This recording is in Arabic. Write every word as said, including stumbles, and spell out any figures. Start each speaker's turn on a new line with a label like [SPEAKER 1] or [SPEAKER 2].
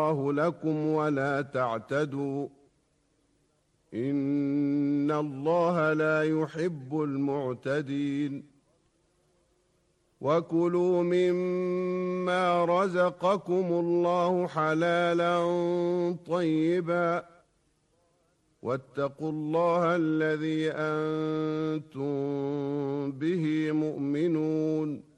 [SPEAKER 1] الله لكم ولا تعتدوا إن الله لا يحب المعتدين وكلوا مما رزقكم الله حلالا طيبا واتقوا الله الذي أنتم به مؤمنون